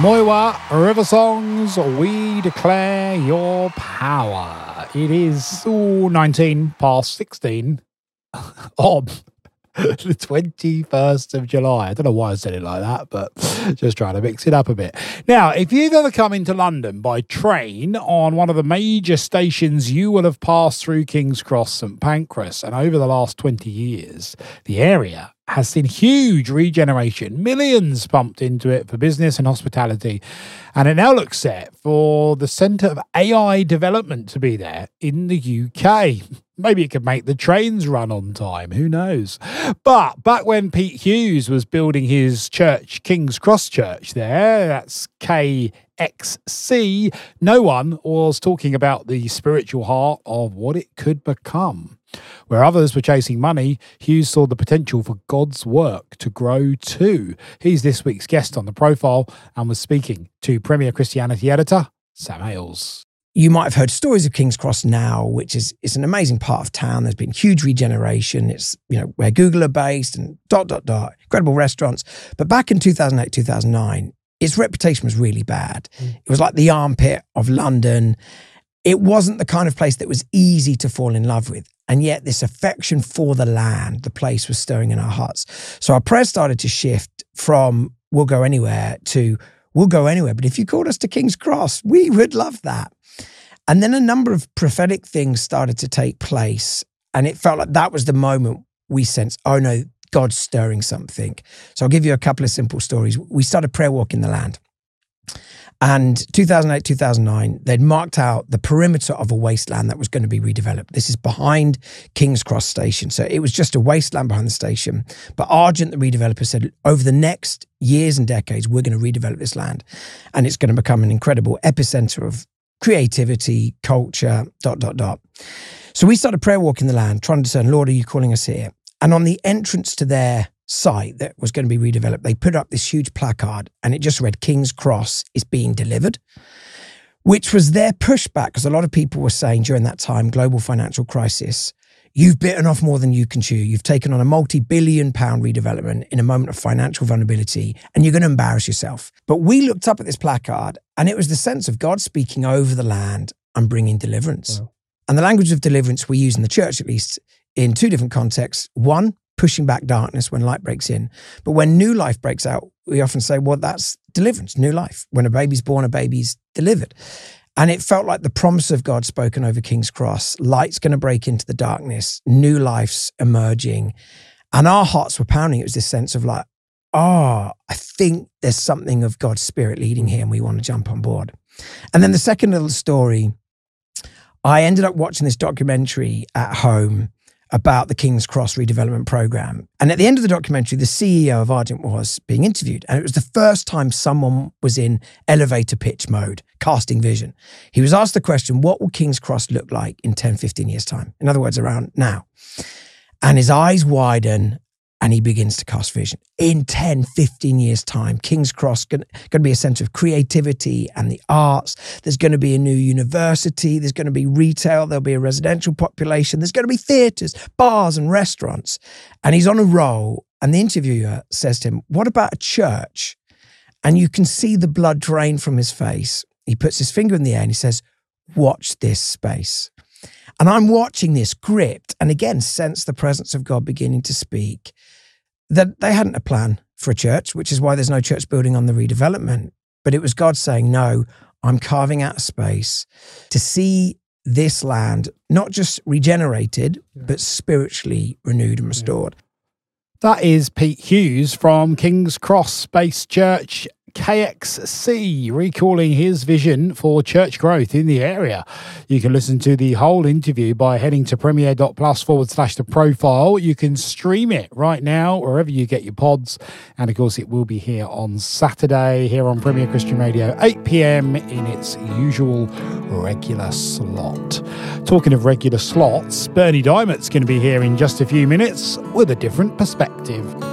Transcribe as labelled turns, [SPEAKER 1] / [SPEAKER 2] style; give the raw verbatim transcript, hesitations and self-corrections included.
[SPEAKER 1] Moiwa River Songs, we declare your power. It is ooh, nineteen past sixteen on the twenty-first of July. I don't know why I said it like that, but just trying to mix it up a bit. Now, if you've ever come into London by train on one of the major stations, you will have passed through King's Cross, St Pancras, and over the last twenty years, the area has seen huge regeneration, millions pumped into it for business and hospitality, and it now looks set for the centre of A I development to be there in the U K. Maybe it could make the trains run on time, who knows? But back when Pete Hughes was building his church, King's Cross Church there, that's K X C, no one was talking about the spiritual heart of what it could become. Where others were chasing money, Hughes saw the potential for God's work to grow too. He's this week's guest on The Profile and was speaking to Premier Christianity editor Sam Hales.
[SPEAKER 2] You might have heard stories of King's Cross now, which is it's an amazing part of town. There's been huge regeneration. It's, you know, where Google are based and dot, dot, dot, incredible restaurants. But back in two thousand eight, two thousand nine, its reputation was really bad. Mm. It was like the armpit of London. It wasn't the kind of place that was easy to fall in love with. And yet this affection for the land, the place, was stirring in our hearts. So our prayers started to shift from we'll go anywhere to we'll go anywhere. But if you called us to King's Cross, we would love that. And then a number of prophetic things started to take place. And it felt like that was the moment we sensed, oh no, God's stirring something. So I'll give you a couple of simple stories. We started prayer walk in the land. And two thousand eight, two thousand nine, they'd marked out the perimeter of a wasteland that was going to be redeveloped. This is behind King's Cross Station. So it was just a wasteland behind the station. But Argent, the redeveloper, said, over the next years and decades, we're going to redevelop this land. And it's going to become an incredible epicenter of creativity, culture, dot, dot, dot. So we started prayer walk in the land, trying to discern, Lord, are you calling us here? And on the entrance to their site that was going to be redeveloped, they put up this huge placard and it just read, King's Cross is being delivered, which was their pushback, because a lot of people were saying during that time, global financial crisis, you've bitten off more than you can chew. You've taken on a multi-billion pound redevelopment in a moment of financial vulnerability, and you're going to embarrass yourself. But we looked up at this placard and it was the sense of God speaking over the land and bringing deliverance. Wow. And the language of deliverance we use in the church, at least, in two different contexts. One, pushing back darkness when light breaks in. But when new life breaks out, we often say, well, that's deliverance, new life. When a baby's born, a baby's delivered. And it felt like the promise of God spoken over King's Cross. Light's going to break into the darkness. New life's emerging. And our hearts were pounding. It was this sense of like, oh, I think there's something of God's Spirit leading here and we want to jump on board. And then the second little story, I ended up watching this documentary at home about the King's Cross redevelopment program. And at the end of the documentary, the C E O of Argent was being interviewed. And it was the first time someone was in elevator pitch mode, casting vision. He was asked the question, what will King's Cross look like in ten, fifteen years' time? In other words, around now. And his eyes widen and he begins to cast vision. In ten, fifteen years' time, King's Cross going to be a centre of creativity and the arts. There's going to be a new university. There's going to be retail. There'll be a residential population. There's going to be theatres, bars and restaurants. And he's on a roll. And the interviewer says to him, what about a church? And you can see the blood drain from his face. He puts his finger in the air and he says, watch this space. And I'm watching this gripped and again sense the presence of God beginning to speak. That they hadn't a plan for a church, which is why there's no church building on the redevelopment. But it was God saying, no, I'm carving out a space to see this land not just regenerated, yeah. but spiritually renewed and restored.
[SPEAKER 1] That is Pete Hughes from King's Cross Based Church, K X C, recalling his vision for church growth in the area. You can listen to the whole interview by heading to premier.plus forward slash the profile. You can stream it right now wherever you get your pods. And of course, it will be here on Saturday here on Premier Christian Radio, eight p.m. in its usual regular slot. Talking of regular slots, Bernie Diamond's going to be here in just a few minutes with a different perspective.